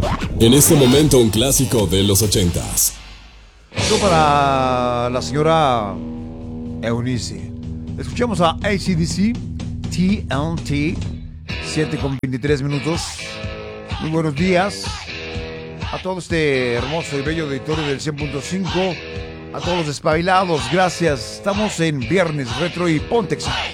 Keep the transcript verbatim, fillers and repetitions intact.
En este momento un clásico de los ochentas. Esto para la señora Eunice. Escuchamos a A C D C, T N T, siete con veintitrés minutos. Muy buenos días a todo este hermoso y bello auditorio del cien punto cinco. A todos los despabilados, gracias. Estamos en Viernes Retro y Pontex.